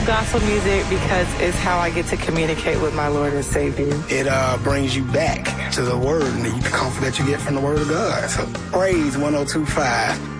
gospel music because it's how I get to communicate with my Lord and Savior. It brings you back to the Word and the comfort that you get from the Word of God. So praise 102.5.